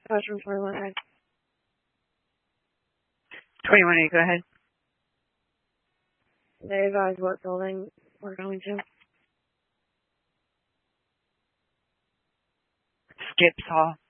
Classroom 21, okay. 21A, go ahead. They advise what building we're going to. Skip's Hall.